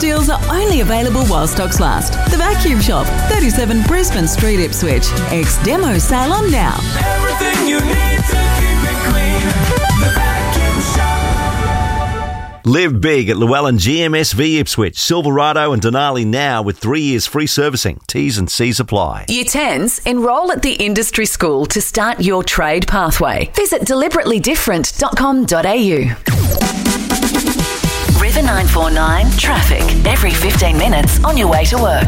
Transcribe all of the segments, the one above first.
deals are only available while stocks last. The Vacuum Shop, 37 Brisbane Street, Ipswich. Ex-demo sale on now. Everything you need to keep it clean. The Vacuum Shop. Live big at Llewellyn GMSV Ipswich, Silverado and Denali now with 3 years free servicing. T's and C's apply. Year 10s, enrol at the industry school to start your trade pathway. Visit deliberately.different.com.au. River 949 traffic every 15 minutes on your way to work.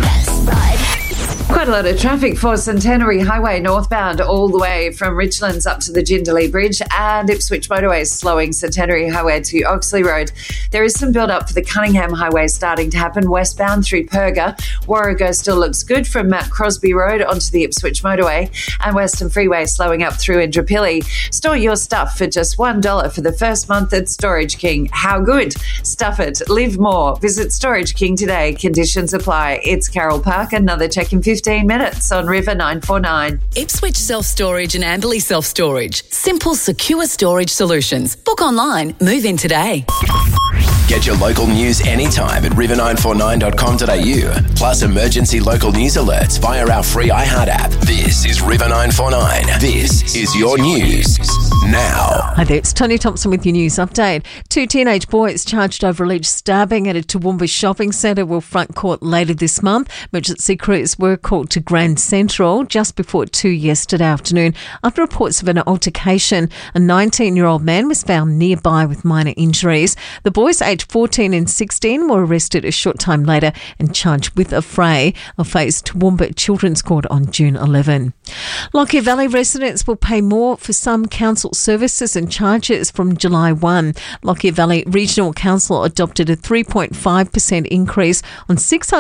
Quite a lot of traffic for Centenary Highway northbound all the way from Richlands up to the Jindalee Bridge, and Ipswich Motorway is slowing Centenary Highway to Oxley Road. There is some build-up for the Cunningham Highway starting to happen westbound through Perga. Warrego still looks good from Matt Crosby Road onto the Ipswich Motorway, and Western Freeway slowing up through Indooroopilly. Store your stuff for just $1 for the first month at Storage King. How good? Stuff it. Live more. Visit Storage King today. Conditions apply. It's Carol Park. Another check in 15 minutes on River 949. Ipswich Self-Storage and Amberley Self-Storage. Simple, secure storage solutions. Book online. Move in today. Get your local news anytime at river949.com.au. Plus emergency local news alerts via our free iHeart app. This is River 949. This is your news now. Hi there, it's Tony Thompson with your news update. 2 teenage boys charged over alleged stabbing at a Toowoomba shopping centre will front court later this month. Emergency crews were called to Grand Central just before 2 yesterday afternoon after reports of an altercation. A 19-year-old man was found nearby with minor injuries. The boys aged 14 and 16 were arrested a short time later and charged with a fray. They'll face Toowoomba Children's Court on June 11. Lockyer Valley residents will pay more for some council services and charges from July 1. Lockyer Valley Regional Council adopted a 3.5% increase on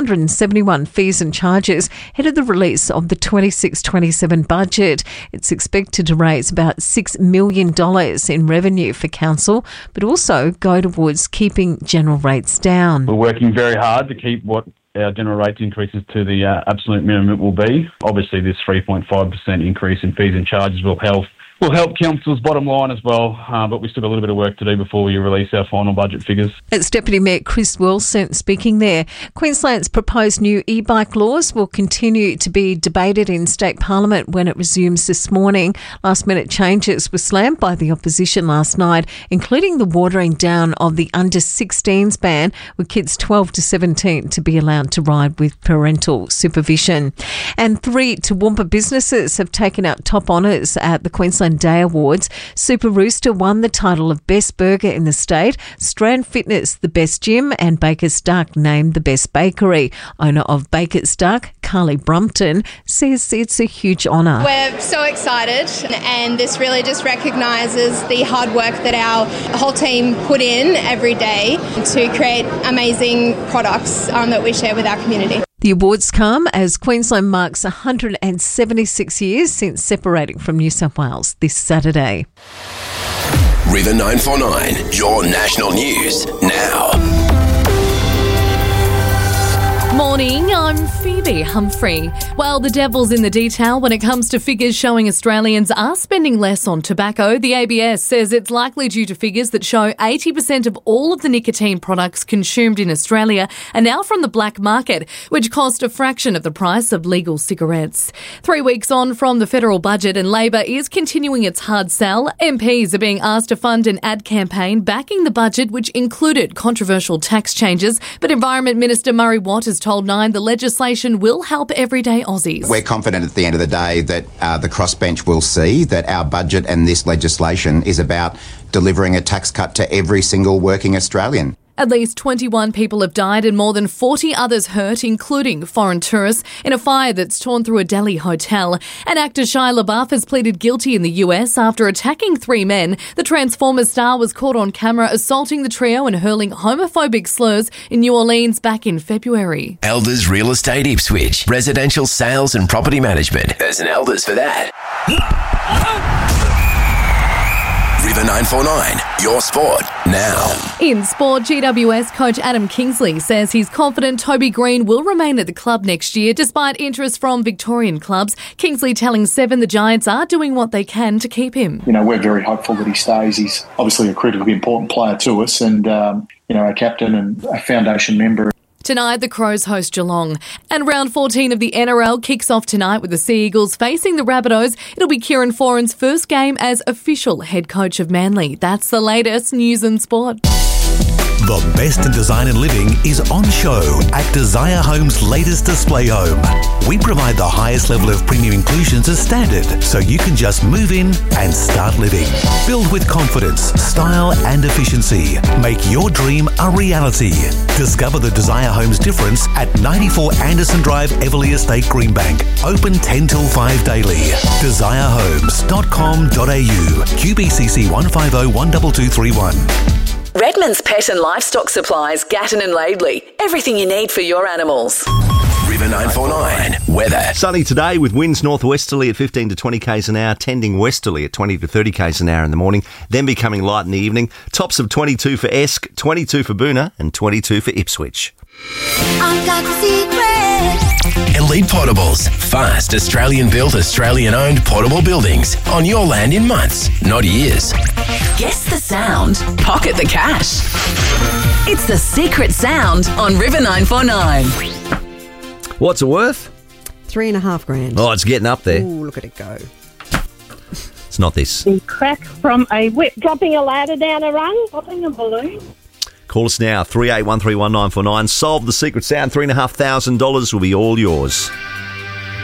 671 fees and charges ahead of the release of the 26-27 budget. It's expected to raise about $6 million in revenue for council, but also go towards keeping general rates down. We're working very hard to keep what our general rates increases to the absolute minimum it will be. Obviously, this 3.5% increase in fees and charges will help council's bottom line as well, but we've still got a little bit of work to do before we release our final budget figures. It's Deputy Mayor Chris Wilson speaking there. Queensland's proposed new e-bike laws will continue to be debated in State Parliament when it resumes this morning. Last-minute changes were slammed by the opposition last night, including the watering down of the under-16s ban, with kids 12 to 17 to be allowed to ride with parental supervision. And 3 Toowoomba businesses have taken out top honours at the Queensland Day Awards. Super Rooster won the title of Best Burger in the state, Strand Fitness the Best Gym, and Baker's Duck named the Best Bakery. Owner of Baker's Duck, Carly Brumpton, says it's a huge honour. We're so excited, and this really just recognises the hard work that our whole team put in every day to create amazing products that we share with our community. The awards come as Queensland marks 176 years since separating from New South Wales this Saturday. River 949, your national news now. Morning, I'm Phoebe Humphrey. Well, the devil's in the detail when it comes to figures showing Australians are spending less on tobacco. The ABS says it's likely due to figures that show 80% of all of the nicotine products consumed in Australia are now from the black market, which cost a fraction of the price of legal cigarettes. 3 weeks on from the federal budget, and Labor is continuing its hard sell. MPs are being asked to fund an ad campaign backing the budget, which included controversial tax changes. But Environment Minister Murray Watt has told Nine the legislation will help everyday Aussies. We're confident at the end of the day that the crossbench will see that our budget and this legislation is about delivering a tax cut to every single working Australian. At least 21 people have died and more than 40 others hurt, including foreign tourists, in a fire that's torn through a Delhi hotel. And actor Shia LaBeouf has pleaded guilty in the US after attacking 3 men. The Transformers star was caught on camera assaulting the trio and hurling homophobic slurs in New Orleans back in February. Elders Real Estate Ipswich. Residential sales and property management. There's an Elders for that. River 949, your sport now. In sport, GWS coach Adam Kingsley says he's confident Toby Green will remain at the club next year despite interest from Victorian clubs. Kingsley telling Seven the Giants are doing what they can to keep him. You know, we're very hopeful that he stays. He's obviously a critically important player to us, and a captain and a foundation member. Tonight, the Crows host Geelong. And round 14 of the NRL kicks off tonight with the Sea Eagles facing the Rabbitohs. It'll be Kieran Foran's first game as official head coach of Manly. That's the latest news and sport. The best in design and living is on show at Desire Home's latest display home. We provide the highest level of premium inclusions as standard, so you can just move in and start living. Build with confidence, style and efficiency. Make your dream a reality. Discover the Desire Home's difference at 94 Anderson Drive, Everleigh Estate, Greenbank. Open 10 till 5 daily. DesireHomes.com.au. QBCC 150 12231. Redmond's Pet and Livestock Supplies, Gatton and Laidley. Everything you need for your animals. River 949 weather. Sunny today with winds northwesterly at 15 to 20 k's an hour, tending westerly at 20 to 30 k's an hour in the morning, then becoming light in the evening. Tops of 22 for Esk, 22 for Boonah and 22 for Ipswich. I've got the secret. Elite Portables. Fast, Australian-built, Australian-owned portable buildings on your land in months, not years. Guess the sound. Pocket the cash. It's the secret sound on River 949. What's it worth? $3.5 grand. Oh, it's getting up there. Ooh, look at it go. It's not this. The crack from a whip. Dropping a ladder down a rung. Popping a balloon. Call us now, 38131949. Solve the secret sound. $3,500 will be all yours.